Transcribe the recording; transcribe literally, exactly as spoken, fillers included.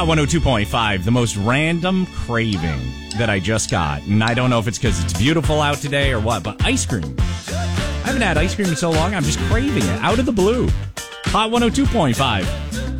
Hot one oh two point five, the most random craving that I just got. And I don't know if it's because it's beautiful out today or what, but ice cream. I haven't had ice cream in so long, I'm just craving it out of the blue. Hot one oh two point five.